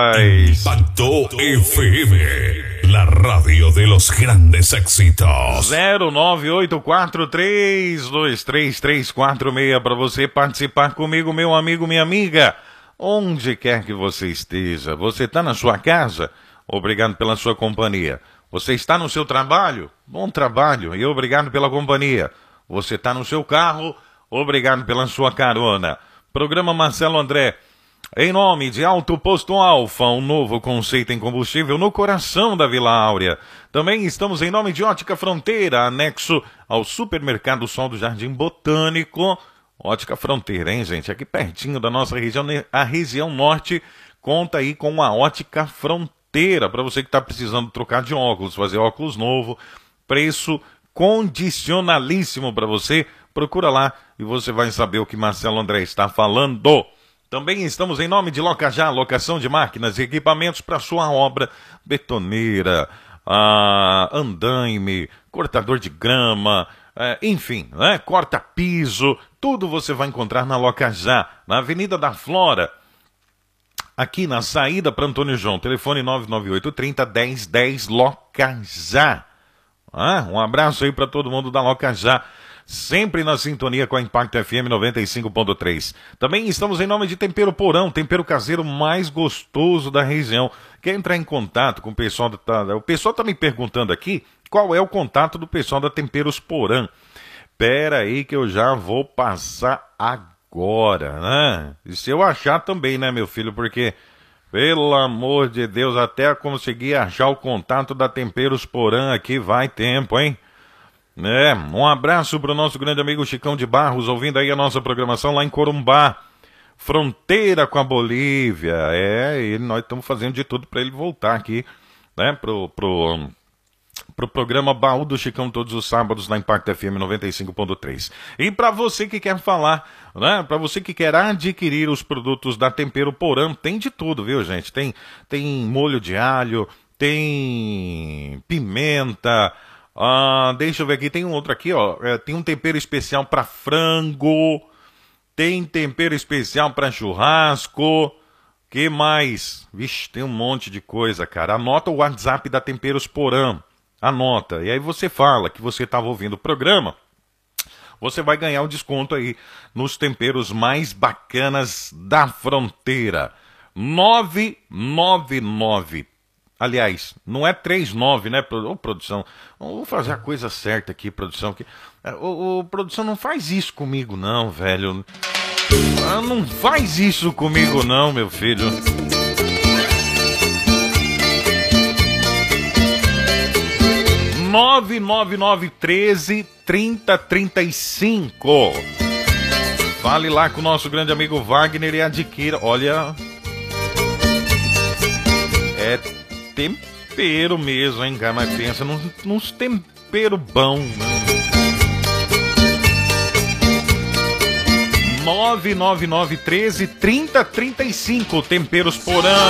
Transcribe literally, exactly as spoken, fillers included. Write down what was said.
Impacto F M, la radio de los grandes éxitos. zero nove oito quatro três dois três três quatro seis para você participar comigo, meu amigo, minha amiga. Onde quer que você esteja, você está na sua casa? Obrigado pela sua companhia. Você está no seu trabalho? Bom trabalho e obrigado pela companhia. Você está no seu carro? Obrigado pela sua carona. Programa Marcelo André. Em nome de Alto Posto Alfa, um novo conceito em combustível no coração da Vila Áurea. Também estamos em nome de Ótica Fronteira, anexo ao Supermercado Sol do Jardim Botânico. Ótica Fronteira, hein, gente? Aqui pertinho da nossa região, a região norte, conta aí com a Ótica Fronteira. Para você que está precisando trocar de óculos, fazer óculos novo, preço condicionalíssimo para você. Procura lá e você vai saber o que Marcelo André está falando. Também estamos em nome de Locajá, locação de máquinas e equipamentos para sua obra, betoneira, ah, andaime, cortador de grama, eh, enfim, né, corta-piso, tudo você vai encontrar na Locajá, na Avenida da Flora, aqui na saída para Antônio João, telefone nove nove oito três zero um zero um zero, Locajá. Ah, um abraço aí para todo mundo da Locajá. Sempre na sintonia com a Impacto F M noventa e cinco ponto três. Também estamos em nome de Tempero Porão, tempero caseiro mais gostoso da região. Quer entrar em contato com o pessoal da... O pessoal está me perguntando aqui qual é o contato do pessoal da Temperos Porão. Pera aí que eu já vou passar agora, né? E se eu achar também, né, meu filho? Porque, pelo amor de Deus, até conseguir achar o contato da Temperos Porão aqui vai tempo, hein? É, um abraço para o nosso grande amigo Chicão de Barros, ouvindo aí a nossa programação lá em Corumbá, fronteira com a Bolívia. É, e nós estamos fazendo de tudo para ele voltar aqui, né, pro, pro, pro programa Baú do Chicão todos os sábados na Impacto F M noventa e cinco ponto três. E para você que quer falar, né, para você que quer adquirir os produtos da Tempero Porão, tem de tudo, viu, gente? Tem, tem molho de alho, tem pimenta. Ah, deixa eu ver aqui, tem um outro aqui, ó. É, tem um tempero especial para frango, tem tempero especial para churrasco. Que mais? Vixe, tem um monte de coisa, cara. Anota o WhatsApp da Temperos Porão. Anota. E aí você fala que você estava ouvindo o programa. Você vai ganhar um desconto aí nos temperos mais bacanas da fronteira. nove nove nove. Aliás, não é trinta e nove, né, Ô, produção? Vou fazer a coisa certa aqui, produção. Que... Ô, ô, produção, não faz isso comigo não, velho. Ah, não faz isso comigo não, meu filho. nove nove nove treze trinta trinta e cinco. Fale lá com o nosso grande amigo Wagner e adquira. Olha... É... tempero mesmo, hein, cara? Mas pensa nos, nos tempero bom, né? nove nove nove treze trinta trinta e cinco Temperos Porão.